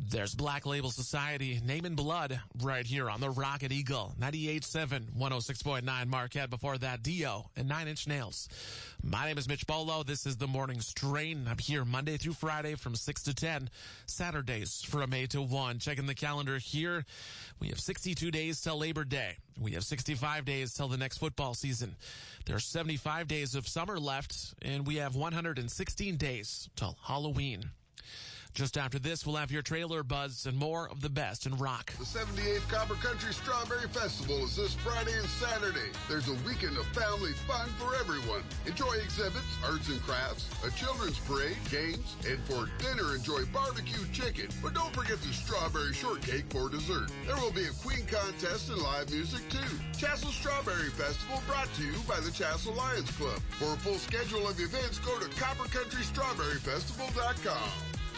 There's Black Label Society, Name in Blood, right here on the Rocket Eagle, 98.7, 106.9 Marquette. Before that, Dio and 9 Inch Nails. My name is Mitch Bolo. This is the Morning Strain. I'm here Monday through Friday from 6 to 10, Saturdays from 8 to 1. Checking the calendar here. We have 62 days till Labor Day. We have 65 days till the next football season. There are 75 days of summer left, and we have 116 days till Halloween. Just after this, we'll have your trailer buzz and more of the best in rock. The 78th Copper Country Strawberry Festival is this Friday and Saturday. There's a weekend of family fun for everyone. Enjoy exhibits, arts and crafts, a children's parade, games, and for dinner, enjoy barbecue chicken. But don't forget the strawberry shortcake for dessert. There will be a queen contest and live music too. Chassell Strawberry Festival brought to you by the Chassell Lions Club. For a full schedule of events, go to coppercountrystrawberryfestival.com.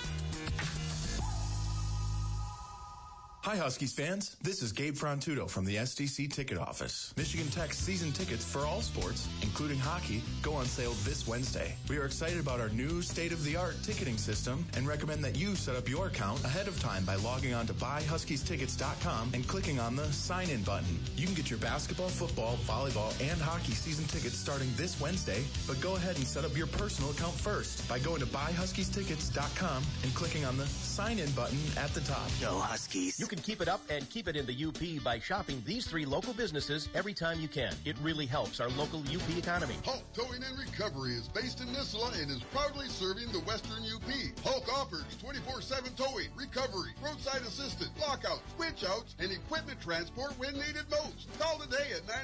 Hi, Huskies fans. This is Gabe Frontudo from the SDC Ticket Office. Michigan Tech's season tickets for all sports, including hockey, go on sale this Wednesday. We are excited about our new state-of-the-art ticketing system and recommend that you set up your account ahead of time by logging on to buyhuskiestickets.com and clicking on the sign-in button. You can get your basketball, football, volleyball, and hockey season tickets starting this Wednesday, but go ahead and set up your personal account first by going to buyhuskiestickets.com and clicking on the sign-in button at the top. Go Huskies. You can keep it up and keep it in the UP by shopping these 3 local businesses every time you can. It really helps our local UP economy. Hulk Towing and Recovery is based in Nissela and is proudly serving the Western UP. Hulk offers 24/7 towing, recovery, roadside assistance, lockouts, switch outs, and equipment transport when needed most. Call today at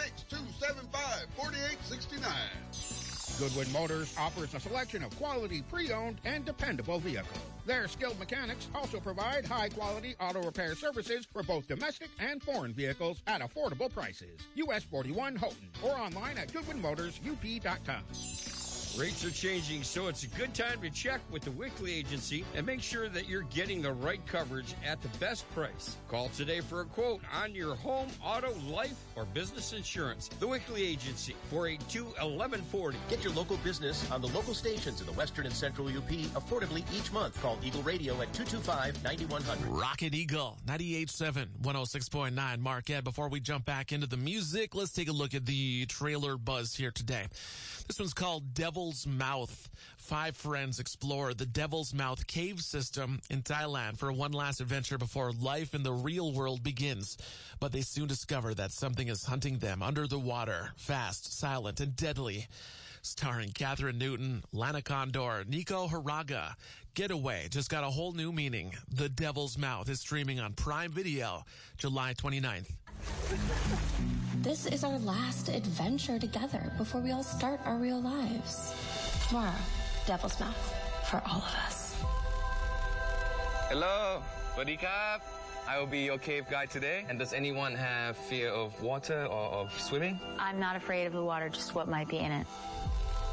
906-275-4869. Goodwin Motors offers a selection of quality pre-owned and dependable vehicles. Their skilled mechanics also provide high-quality auto repair services for both domestic and foreign vehicles at affordable prices. US 41 Houghton or online at GoodwinMotorsUP.com. Rates are changing, so it's a good time to check with the Wickley Agency and make sure that you're getting the right coverage at the best price. Call today for a quote on your home, auto, life, or business insurance. The Wickley Agency, 482-1140. Get your local business on the local stations in the Western and Central UP affordably each month. Call Eagle Radio at 225-9100. Rocket Eagle, 98.7, 106.9 Marquette. Before we jump back into the music, let's take a look at the trailer buzz here today. This one's called Devil's Mouth. 5 friends explore the Devil's Mouth cave system in Thailand for one last adventure before life in the real world begins. But they soon discover that something is hunting them under the water, fast, silent, and deadly. Starring Catherine Newton, Lana Condor, Nico Haraga. Getaway just got a whole new meaning. The Devil's Mouth is streaming on Prime Video July 29th. This is our last adventure together before we all start our real lives. Tomorrow, Devil's Mouth for all of us. Hello, Swadee Krap. I will be your cave guide today. And does anyone have fear of water or of swimming? I'm not afraid of the water, just what might be in it.